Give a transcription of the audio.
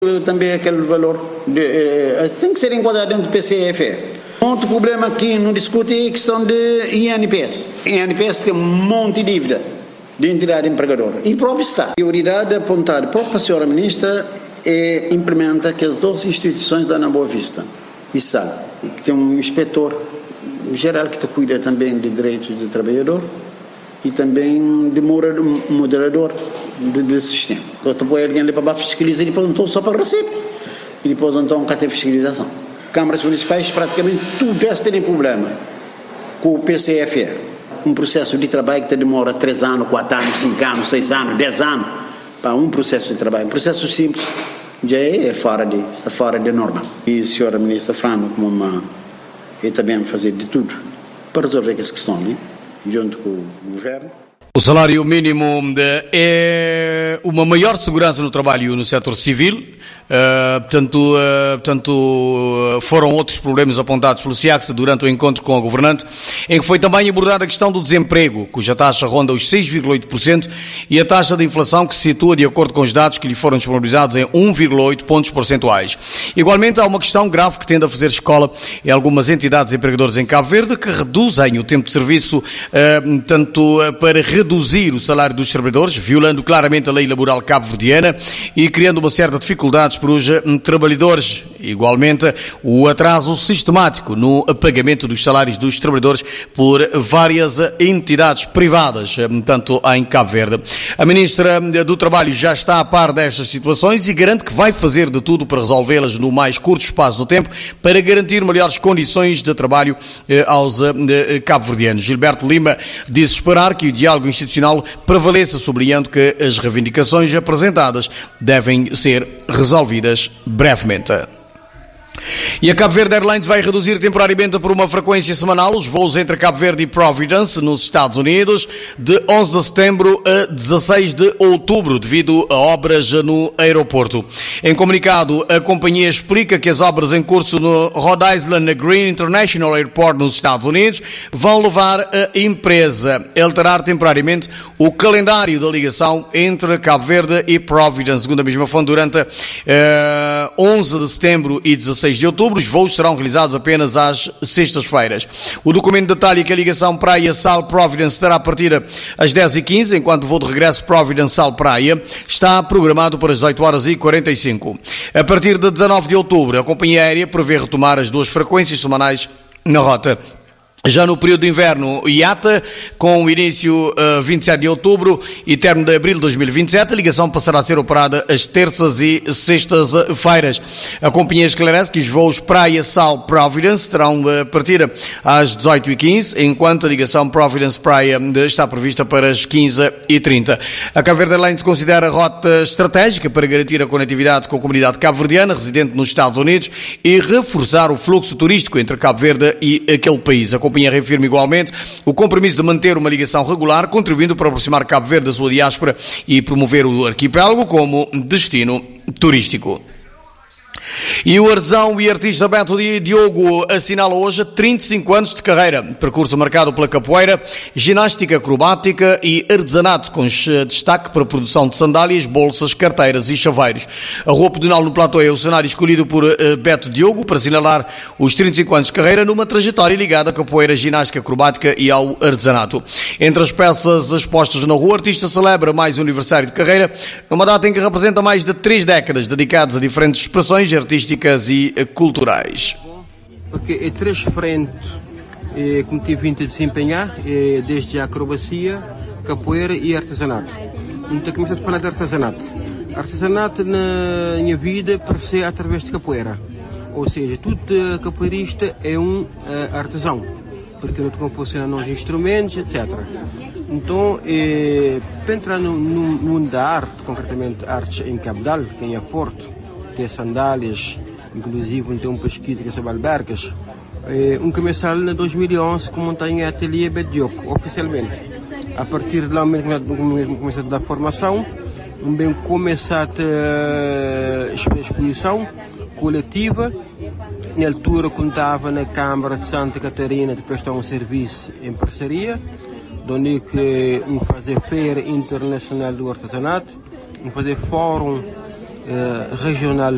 Também aquele valor tem que ser enquadrado dentro do PCF. Outro problema aqui não discute é a questão de INPS. INPS tem um monte de dívida de entidade empregadora e próprio Estado. A prioridade apontada para a senhora ministra é implementar que as duas instituições da Boa Vista e Estado, que tem um inspetor geral que cuida também de direitos do trabalhador e também de moderador do sistema. Então, depois alguém ali para fiscalizar e depois então só para receber. E depois então cá tem fiscalização. Câmaras municipais praticamente tudo tem problema com o PCFR. Um processo de trabalho que demora 3 anos, 4 anos, 5 anos, 6 anos, 10 anos para um processo de trabalho. Um processo simples já está fora de normal. E a senhora ministra Fano e também fazer de tudo para resolver essa questão, né? Junto com o governo. O salário mínimo é uma maior segurança no trabalho no setor civil. Portanto, foram outros problemas apontados pelo SIACS durante o encontro com a governante, em que foi também abordada a questão do desemprego, cuja taxa ronda os 6,8%, e a taxa de inflação, que se situa, de acordo com os dados que lhe foram disponibilizados, em 1,8 pontos percentuais. Igualmente, há uma questão grave que tende a fazer escola em algumas entidades empregadoras em Cabo Verde, que reduzem o tempo de serviço, tanto para reduzir o salário dos trabalhadores, violando claramente a lei laboral cabo-verdiana e criando uma certa dificuldades para os trabalhadores. Igualmente, o atraso sistemático no pagamento dos salários dos trabalhadores por várias entidades privadas, tanto em Cabo Verde. A Ministra do Trabalho já está a par destas situações e garante que vai fazer de tudo para resolvê-las no mais curto espaço de tempo, para garantir melhores condições de trabalho aos cabo-verdianos. Gilberto Lima disse esperar que o diálogo institucional prevaleça, sublinhando que as reivindicações apresentadas devem ser resolvidas brevemente. E a Cabo Verde Airlines vai reduzir temporariamente por uma frequência semanal os voos entre Cabo Verde e Providence, nos Estados Unidos, de 11 de setembro a 16 de outubro, devido a obras no aeroporto. Em comunicado, a companhia explica que as obras em curso no Rhode Island Green International Airport, nos Estados Unidos, vão levar a empresa a alterar temporariamente o calendário da ligação entre Cabo Verde e Providence. Segundo a mesma fonte, durante 11 de setembro e 16 de outubro, os voos serão realizados apenas às sextas-feiras. O documento detalha que a ligação Praia-Sal-Providence terá partida às 10h15, enquanto o voo de regresso Providence-Sal-Praia está programado para as 8h45. A partir de 19 de outubro, a companhia aérea prevê retomar as 2 frequências semanais na rota. Já no período de inverno, IATA, com o início 27 de outubro e término de abril de 2027, a ligação passará a ser operada às terças e sextas-feiras. A companhia esclarece que os voos Praia-Sal-Providence terão partida às 18h15, enquanto a ligação Providence-Praia está prevista para as 15h30. A Cabo Verde Airlines considera a rota estratégica para garantir a conectividade com a comunidade cabo-verdiana residente nos Estados Unidos e reforçar o fluxo turístico entre Cabo Verde e aquele país. A companhia reafirma igualmente o compromisso de manter uma ligação regular, contribuindo para aproximar Cabo Verde da sua diáspora e promover o arquipélago como destino turístico. E o artesão e artista Beto Diogo assinala hoje 35 anos de carreira, percurso marcado pela capoeira, ginástica acrobática e artesanato, com destaque para a produção de sandálias, bolsas, carteiras e chaveiros. A Rua Pedonal no Platô é o cenário escolhido por Beto Diogo para assinalar os 35 anos de carreira numa trajetória ligada à capoeira, ginástica acrobática e ao artesanato. Entre as peças expostas na rua, o artista celebra mais um aniversário de carreira, numa data em que representa mais de 3 décadas dedicadas a diferentes expressões artísticas e culturais. Porque é 3 frentes que me tive vindo a desempenhar, desde a acrobacia, capoeira e artesanato. Então comecei a falar de artesanato. Artesanato na minha vida apareceu através de capoeira. Ou seja, todo capoeirista é um artesão, porque não funciona nos instrumentos, etc. Então, para entrar no mundo da arte, concretamente artes em Cabedal, que é Porto, tem sandálias, inclusive tem uma pesquisa sobre albercas. Começar em 2011 com montanha ateliê Beto Diogo, oficialmente. A partir de lá, comecei a dar formação, comecei a ter exposição coletiva. Na altura, contava na Câmara de Santa Catarina de prestar um serviço em parceria, onde que fazer feira internacional do artesanato, fazer fórum regional